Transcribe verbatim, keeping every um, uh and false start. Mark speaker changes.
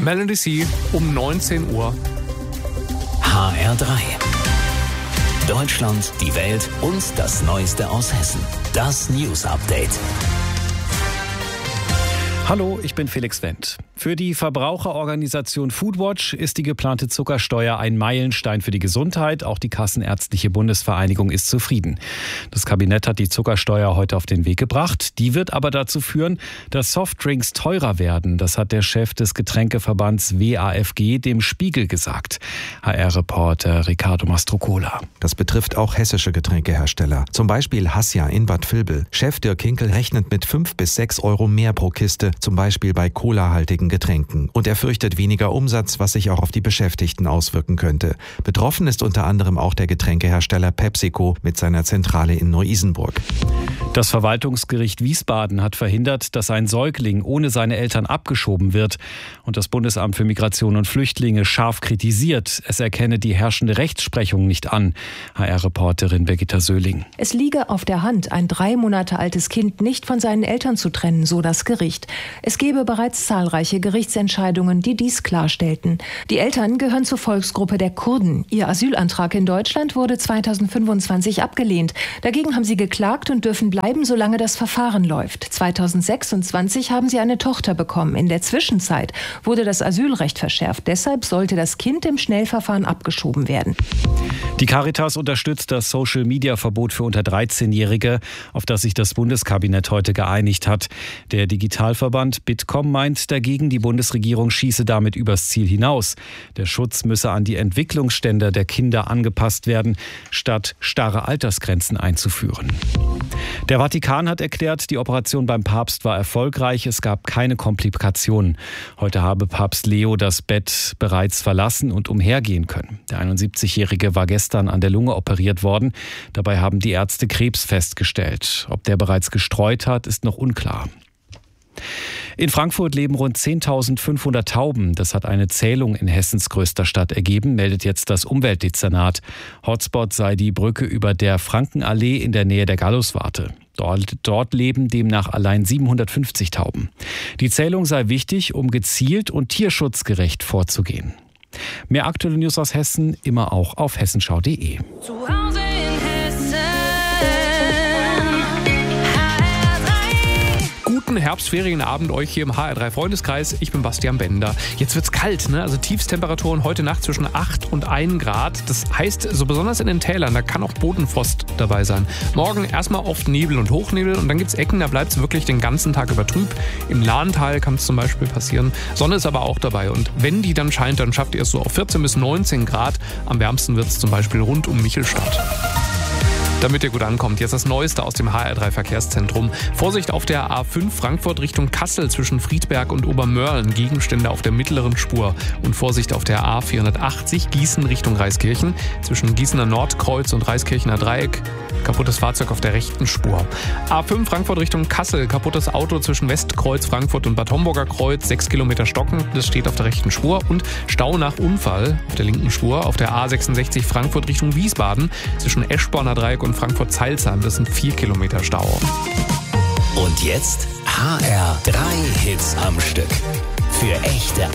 Speaker 1: Melody C. um neunzehn Uhr.
Speaker 2: H R drei. Deutschland, die Welt und das Neueste aus Hessen. Das News Update.
Speaker 3: Hallo, ich bin Felix Wendt. Für die Verbraucherorganisation Foodwatch ist die geplante Zuckersteuer ein Meilenstein für die Gesundheit. Auch die Kassenärztliche Bundesvereinigung ist zufrieden. Das Kabinett hat die Zuckersteuer heute auf den Weg gebracht. Die wird aber dazu führen, dass Softdrinks teurer werden. Das hat der Chef des Getränkeverbands W A F G dem Spiegel gesagt. H R-Reporter Ricardo Mastrocola.
Speaker 4: Das betrifft auch hessische Getränkehersteller. Zum Beispiel Hassia in Bad Vilbel. Chef Dirk Hinkel rechnet mit fünf bis sechs Euro mehr pro Kiste, zum Beispiel bei colahaltigen Getränken. Und er fürchtet weniger Umsatz, was sich auch auf die Beschäftigten auswirken könnte. Betroffen ist unter anderem auch der Getränkehersteller PepsiCo mit seiner Zentrale in Neu-Isenburg.
Speaker 3: Das Verwaltungsgericht Wiesbaden hat verhindert, dass ein Säugling ohne seine Eltern abgeschoben wird. Und das Bundesamt für Migration und Flüchtlinge scharf kritisiert. Es erkenne die herrschende Rechtsprechung nicht an. H R-Reporterin Birgitta Söhling.
Speaker 5: Es liege auf der Hand, ein drei Monate altes Kind nicht von seinen Eltern zu trennen, so das Gericht. Es gebe bereits zahlreiche Gerichtsentscheidungen, die dies klarstellten. Die Eltern gehören zur Volksgruppe der Kurden. Ihr Asylantrag in Deutschland wurde zweitausendfünfundzwanzig abgelehnt. Dagegen haben sie geklagt und dürfen bleiben, solange das Verfahren läuft. zweitausendsechsundzwanzig haben sie eine Tochter bekommen. In der Zwischenzeit wurde das Asylrecht verschärft. Deshalb sollte das Kind im Schnellverfahren abgeschoben werden.
Speaker 3: Die Caritas unterstützt das Social-Media-Verbot für unter dreizehnjährige, auf das sich das Bundeskabinett heute geeinigt hat. Der Digitalverband Bitkom meint dagegen, die Bundesregierung schieße damit übers Ziel hinaus. Der Schutz müsse an die Entwicklungsstände der Kinder angepasst werden, statt starre Altersgrenzen einzuführen. Der Vatikan hat erklärt, die Operation beim Papst war erfolgreich, es gab keine Komplikationen. Heute habe Papst Leo das Bett bereits verlassen und umhergehen können. Der einundsiebzigjährige war gestern an der Lunge operiert worden. Dabei haben die Ärzte Krebs festgestellt. Ob der bereits gestreut hat, ist noch unklar. In Frankfurt leben rund zehntausendfünfhundert Tauben. Das hat eine Zählung in Hessens größter Stadt ergeben, meldet jetzt das Umweltdezernat. Hotspot sei die Brücke über der Frankenallee in der Nähe der Galluswarte. Dort, dort leben demnach allein siebenhundertfünfzig Tauben. Die Zählung sei wichtig, um gezielt und tierschutzgerecht vorzugehen. Mehr aktuelle News aus Hessen immer auch auf hessenschau punkt de.
Speaker 6: Zu Hause in Hessen.
Speaker 1: Guten Herbstferienabend euch hier im H R drei Freundeskreis. Ich bin Bastian Bender. Jetzt wird's kalt, ne? Also Tiefstemperaturen heute Nacht zwischen acht und ein Grad. Das heißt, so besonders in den Tälern, da kann auch Bodenfrost dabei sein. Morgen erstmal oft Nebel und Hochnebel und dann gibt's Ecken, da bleibt's wirklich den ganzen Tag über trüb. Im Lahntal kann es zum Beispiel passieren. Sonne ist aber auch dabei und wenn die dann scheint, dann schafft ihr es so auf vierzehn bis neunzehn Grad. Am wärmsten wird's zum Beispiel rund um Michelstadt. Damit ihr gut ankommt, jetzt das Neueste aus dem H R drei Verkehrszentrum. Vorsicht auf der A fünf Frankfurt Richtung Kassel zwischen Friedberg und Obermörlen. Gegenstände auf der mittleren Spur. Und Vorsicht auf der A vierhundertachtzig Gießen Richtung Reiskirchen. Zwischen Gießener Nordkreuz und Reiskirchener Dreieck. Kaputtes Fahrzeug auf der rechten Spur. A fünf Frankfurt Richtung Kassel. Kaputtes Auto zwischen Westkreuz Frankfurt und Bad Homburger Kreuz. Sechs Kilometer stocken. Das steht auf der rechten Spur. Und Stau nach Unfall auf der linken Spur. Auf der A sechsundsechzig Frankfurt Richtung Wiesbaden. Zwischen Eschborner Dreieck und Frankfurt-Zeilsheim, das sind vier Kilometer Stau.
Speaker 2: Und jetzt H R drei Hits am Stück. Für echte